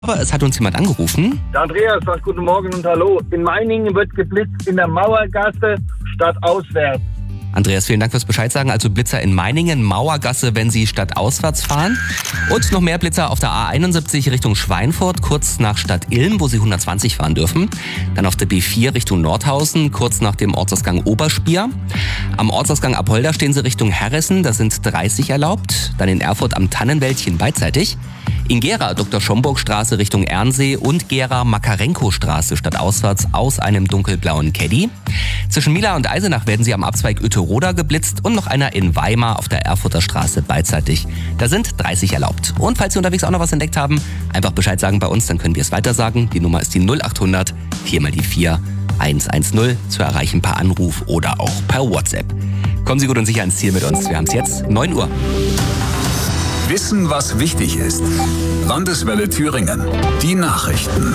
Aber es hat uns jemand angerufen. Der Andreas sagt guten Morgen und hallo. In Meiningen wird geblitzt in der Mauergasse statt auswärts. Andreas, vielen Dank fürs Bescheid sagen. Also Blitzer in Meiningen, Mauergasse, wenn Sie stadtauswärts fahren. Und noch mehr Blitzer auf der A71 Richtung Schweinfurt, kurz nach Stadtilm, wo Sie 120 fahren dürfen. Dann auf der B4 Richtung Nordhausen, kurz nach dem Ortsausgang Oberspier. Am Ortsausgang Apolda stehen Sie Richtung Herressen, da sind 30 erlaubt. Dann in Erfurt am Tannenwäldchen beidseitig. In Gera Dr. Schomburg-Straße Richtung Ernsee und Gera Makarenko-Straße stadtauswärts aus einem dunkelblauen Caddy. Zwischen Mila und Eisenach werden Sie am Abzweig Ueterode geblitzt und noch einer in Weimar auf der Erfurter Straße beidseitig. Da sind 30 erlaubt. Und falls Sie unterwegs auch noch was entdeckt haben, einfach Bescheid sagen bei uns, dann können wir es weitersagen. Die Nummer ist die 0800 4 mal die 4 110 zu erreichen per Anruf oder auch per WhatsApp. Kommen Sie gut und sicher ins Ziel mit uns. Wir haben es jetzt 9 Uhr. Wissen, was wichtig ist. Landeswelle Thüringen. Die Nachrichten.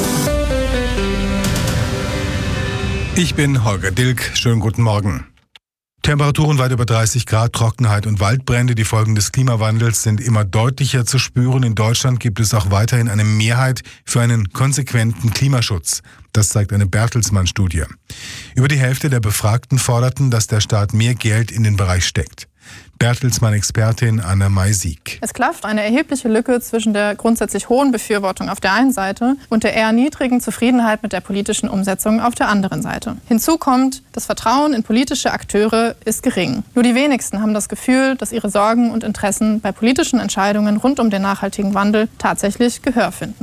Ich bin Holger Dilk. Schönen guten Morgen. Temperaturen weit über 30 Grad, Trockenheit und Waldbrände. Die Folgen des Klimawandels sind immer deutlicher zu spüren. In Deutschland gibt es auch weiterhin eine Mehrheit für einen konsequenten Klimaschutz. Das zeigt eine Bertelsmann-Studie. Über die Hälfte der Befragten forderten, dass der Staat mehr Geld in den Bereich steckt. Bertelsmann-Expertin Anna May-Sieg. Es klafft eine erhebliche Lücke zwischen der grundsätzlich hohen Befürwortung auf der einen Seite und der eher niedrigen Zufriedenheit mit der politischen Umsetzung auf der anderen Seite. Hinzu kommt, das Vertrauen in politische Akteure ist gering. Nur die wenigsten haben das Gefühl, dass ihre Sorgen und Interessen bei politischen Entscheidungen rund um den nachhaltigen Wandel tatsächlich Gehör finden.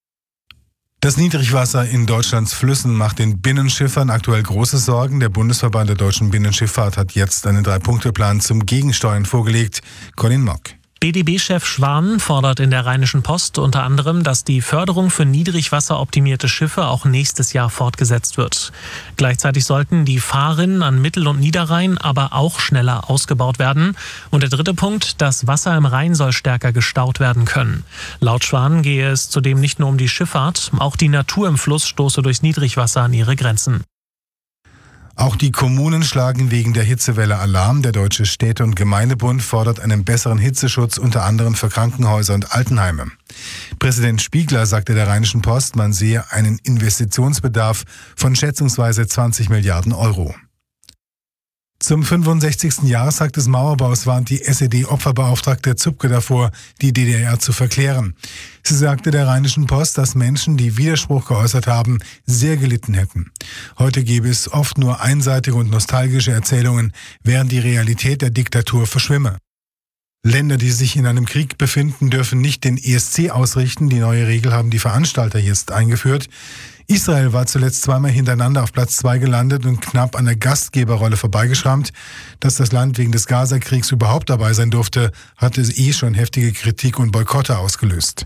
Das Niedrigwasser in Deutschlands Flüssen macht den Binnenschiffern aktuell große Sorgen. Der Bundesverband der deutschen Binnenschifffahrt hat jetzt einen 3-Punkte-Plan zum Gegensteuern vorgelegt. Colin Mock. BDB-Chef Schwan fordert in der Rheinischen Post unter anderem, dass die Förderung für niedrigwasseroptimierte Schiffe auch nächstes Jahr fortgesetzt wird. Gleichzeitig sollten die Fahrrinnen an Mittel- und Niederrhein aber auch schneller ausgebaut werden. Und der dritte Punkt, das Wasser im Rhein soll stärker gestaut werden können. Laut Schwan gehe es zudem nicht nur um die Schifffahrt, auch die Natur im Fluss stoße durch Niedrigwasser an ihre Grenzen. Auch die Kommunen schlagen wegen der Hitzewelle Alarm. Der Deutsche Städte- und Gemeindebund fordert einen besseren Hitzeschutz, unter anderem für Krankenhäuser und Altenheime. Präsident Spiegler sagte der Rheinischen Post, man sehe einen Investitionsbedarf von schätzungsweise 20 Milliarden Euro. Zum 65. Jahrestag des Mauerbaus warnt die SED-Opferbeauftragte Zupke davor, die DDR zu verklären. Sie sagte der Rheinischen Post, dass Menschen, die Widerspruch geäußert haben, sehr gelitten hätten. Heute gäbe es oft nur einseitige und nostalgische Erzählungen, während die Realität der Diktatur verschwimme. Länder, die sich in einem Krieg befinden, dürfen nicht den ESC ausrichten. Die neue Regel haben die Veranstalter jetzt eingeführt. Israel war zuletzt zweimal hintereinander auf Platz 2 gelandet und knapp an der Gastgeberrolle vorbeigeschrammt. Dass das Land wegen des Gaza-Kriegs überhaupt dabei sein durfte, hatte schon heftige Kritik und Boykotte ausgelöst.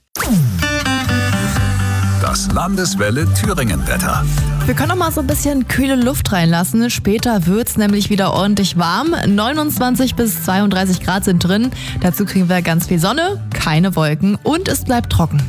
Das Landeswelle Thüringen-Wetter. Wir können noch mal so ein bisschen kühle Luft reinlassen. Später wird's nämlich wieder ordentlich warm. 29 bis 32 Grad sind drin. Dazu kriegen wir ganz viel Sonne, keine Wolken und es bleibt trocken.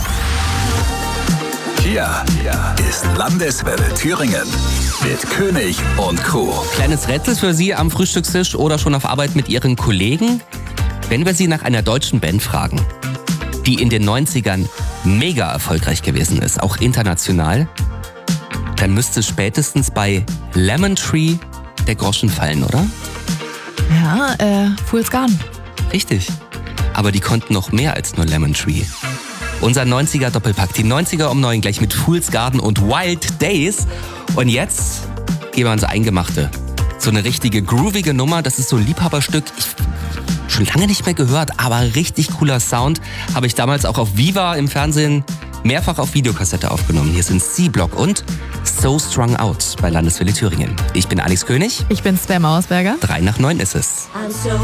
Hier ist Landeswelle Thüringen mit König und Crew. Kleines Rätsel für Sie am Frühstückstisch oder schon auf Arbeit mit Ihren Kollegen. Wenn wir Sie nach einer deutschen Band fragen, die in den 90ern mega erfolgreich gewesen ist, auch international, dann müsste spätestens bei Lemon Tree der Groschen fallen, oder? Ja, Fool's Garden. Richtig. Aber die konnten noch mehr als nur Lemon Tree. Unser 90er-Doppelpack, die 90er um 9, gleich mit Fool's Garden und Wild Days. Und jetzt gehen wir ans Eingemachte. So eine richtige groovige Nummer, das ist so ein Liebhaberstück. Schon lange nicht mehr gehört, aber richtig cooler Sound. Habe ich damals auch auf Viva im Fernsehen mehrfach auf Videokassette aufgenommen. Hier sind C-Block und So Strung Out bei Landeswelle Thüringen. Ich bin Alex König. Ich bin Sven Mauersberger. 3 nach 9 ist es.